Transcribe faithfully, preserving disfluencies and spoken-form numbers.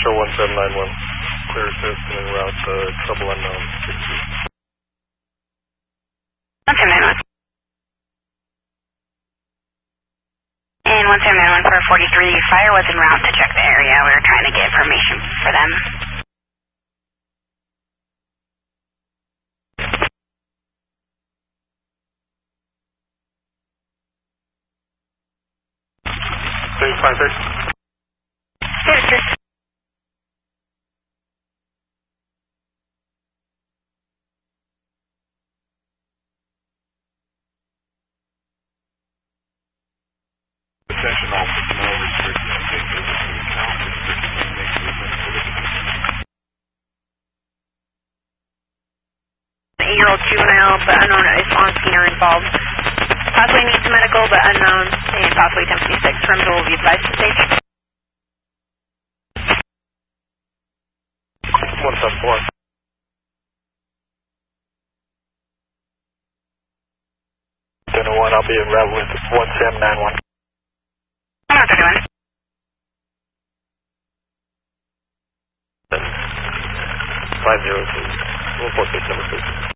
show one seven nine one. Clear assist and en route to trouble unknown. one seven nine one. And one seven nine one for forty-three, fire was en route to check the area. We were trying to get information for them. Stage five six. Good assist. Attention all personnel restricted to take business into account. Restricted to make movement for the eight-year-old juvenile, but unknown is on scene or involved. Possibly needs medical, but unknown, and possibly ten fifty-six. Perimeter will be advised to stage. one seven four. ten oh one, I'll be en route with one seven nine one. I'm not thirty-one. five zero two. one four six seven six.